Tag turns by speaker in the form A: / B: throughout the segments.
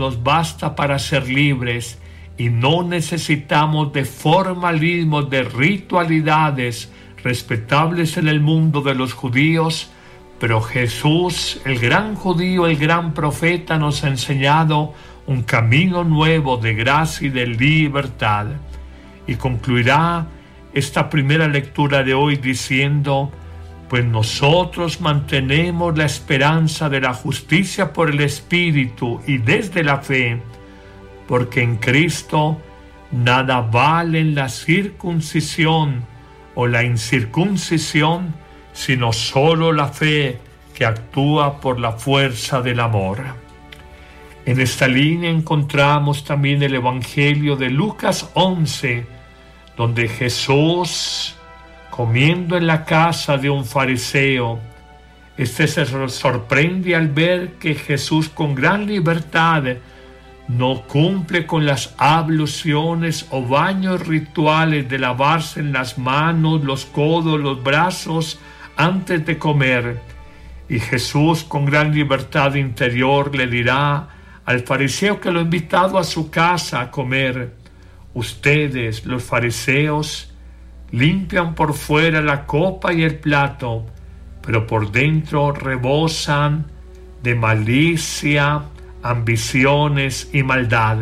A: nos basta para ser libres y no necesitamos de formalismos, de ritualidades respetables en el mundo de los judíos, pero Jesús, el gran judío, el gran profeta, nos ha enseñado un camino nuevo de gracia y de libertad. Y concluirá esta primera lectura de hoy diciendo: pues nosotros mantenemos la esperanza de la justicia por el Espíritu y desde la fe, porque en Cristo nada valen la circuncisión o la incircuncisión, sino solo la fe que actúa por la fuerza del amor. En esta línea encontramos también el Evangelio de Lucas 11, donde Jesús, comiendo en la casa de un fariseo, se sorprende al ver que Jesús con gran libertad no cumple con las abluciones o baños rituales de lavarse en las manos, los codos, los brazos antes de comer. Y Jesús con gran libertad interior le dirá al fariseo que lo ha invitado a su casa a comer: ustedes, los fariseos, limpian por fuera la copa y el plato, pero por dentro rebosan de malicia, ambiciones y maldad.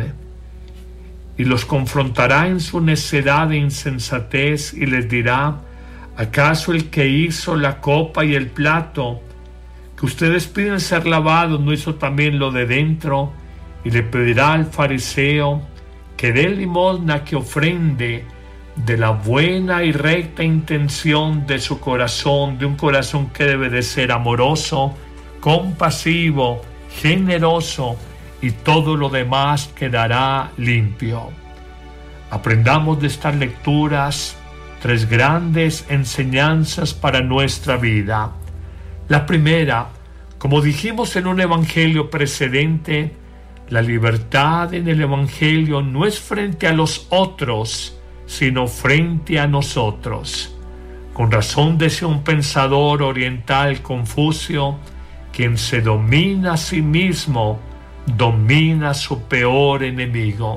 A: Y los confrontará en su necedad e insensatez y les dirá: ¿acaso el que hizo la copa y el plato, que ustedes piden ser lavados, no hizo también lo de dentro? Y le pedirá al fariseo que dé limosna, que ofrende de la buena y recta intención de su corazón, de un corazón que debe de ser amoroso, compasivo, generoso, y todo lo demás quedará limpio. Aprendamos de estas lecturas tres grandes enseñanzas para nuestra vida. La primera, como dijimos en un evangelio precedente, la libertad en el evangelio no es frente a los otros, sino frente a nosotros. Con razón decía un pensador oriental, Confucio: quien se domina a sí mismo, domina a su peor enemigo.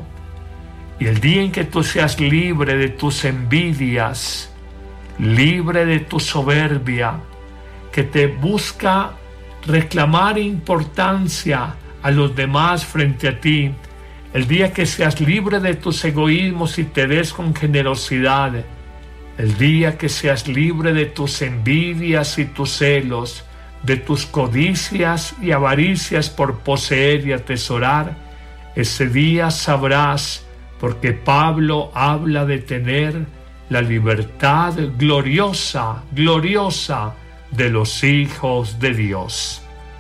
A: Y el día en que tú seas libre de tus envidias, libre de tu soberbia, que te busca reclamar importancia a los demás frente a ti, el día que seas libre de tus egoísmos y te des con generosidad, el día que seas libre de tus envidias y tus celos, de tus codicias y avaricias por poseer y atesorar, ese día sabrás, porque Pablo habla de tener la libertad gloriosa, gloriosa de los hijos de Dios.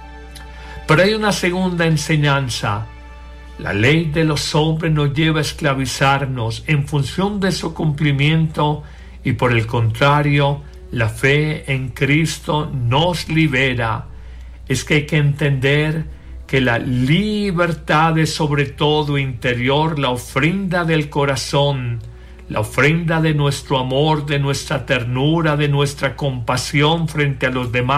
A: Pero hay una segunda enseñanza. La ley de los hombres nos lleva a esclavizarnos en función de su cumplimiento, y por el contrario, la fe en Cristo nos libera. Es que hay que entender que la libertad es sobre todo interior, la ofrenda del corazón, la ofrenda de nuestro amor, de nuestra ternura, de nuestra compasión frente a los demás.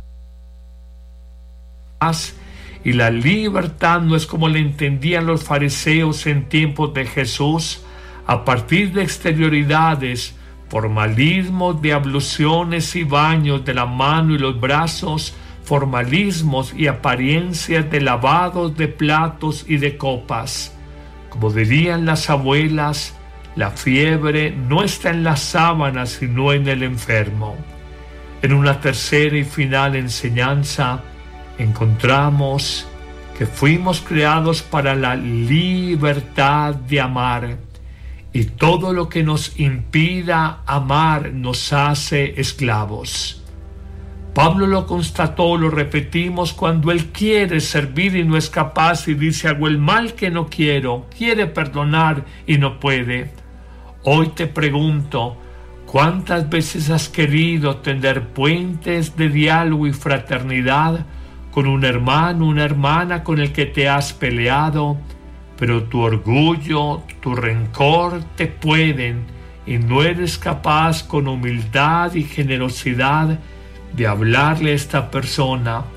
A: Y la libertad no es como la entendían los fariseos en tiempos de Jesús, a partir de exterioridades, formalismos de abluciones y baños de la mano y los brazos, formalismos y apariencias de lavados de platos y de copas. Como dirían las abuelas, la fiebre no está en las sábanas, sino en el enfermo. En una tercera y final enseñanza, encontramos que fuimos creados para la libertad de amar, y todo lo que nos impida amar nos hace esclavos. Pablo lo constató, lo repetimos, cuando él quiere servir y no es capaz, y dice: hago el mal que no quiero, quiere perdonar y no puede. Hoy te pregunto, ¿cuántas veces has querido tender puentes de diálogo y fraternidad con un hermano, una hermana con el que te has peleado, pero tu orgullo, tu rencor te pueden y no eres capaz con humildad y generosidad de hablarle a esta persona?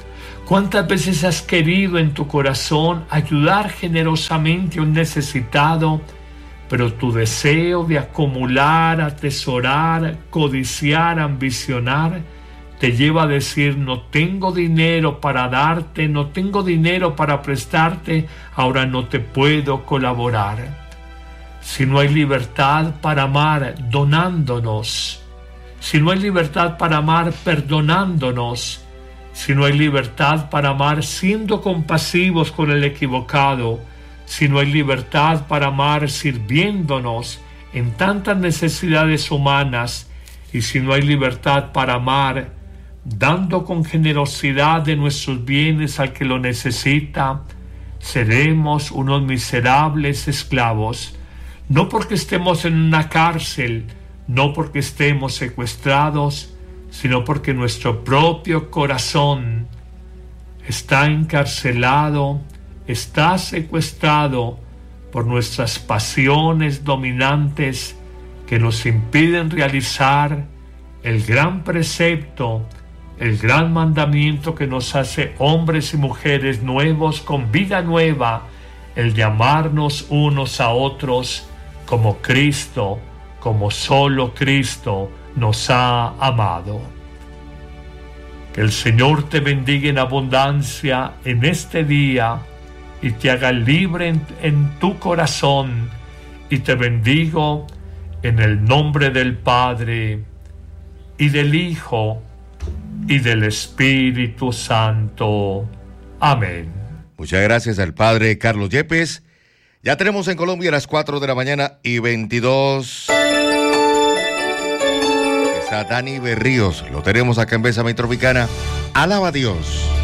A: ¿Cuántas veces has querido en tu corazón ayudar generosamente a un necesitado, pero tu deseo de acumular, atesorar, codiciar, ambicionar, te lleva a decir: no tengo dinero para darte, no tengo dinero para prestarte, ahora no te puedo colaborar? Si no hay libertad para amar donándonos, si no hay libertad para amar perdonándonos, si no hay libertad para amar siendo compasivos con el equivocado, si no hay libertad para amar sirviéndonos en tantas necesidades humanas, y si no hay libertad para amar dando con generosidad de nuestros bienes al que lo necesita, seremos unos miserables esclavos, no porque estemos en una cárcel, no porque estemos secuestrados, sino porque nuestro propio corazón está encarcelado, está secuestrado por nuestras pasiones dominantes que nos impiden realizar el gran precepto, el gran mandamiento que nos hace hombres y mujeres nuevos con vida nueva, el de amarnos unos a otros como Cristo, como solo Cristo nos ha amado. Que el Señor te bendiga en abundancia en este día y te haga libre en tu corazón, y te bendigo en el nombre del Padre y del Hijo y del Espíritu Santo. Amén.
B: Muchas gracias al Padre Carlos Yepes. Ya tenemos en Colombia las 4 de la mañana y 22. Está Dani Berríos. Lo tenemos acá en Bésame Tropicana. Alaba a Dios.